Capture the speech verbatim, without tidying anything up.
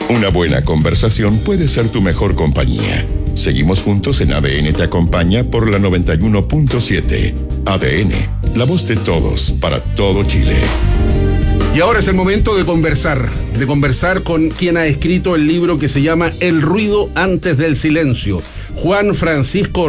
Una buena conversación puede ser tu mejor compañía. Seguimos juntos en A D N Te Acompaña por la noventa y uno punto siete. A D N, la voz de todos, para todo Chile. Y ahora es el momento de conversar, de conversar con quien ha escrito el libro que se llama El ruido antes del silencio, Juan Francisco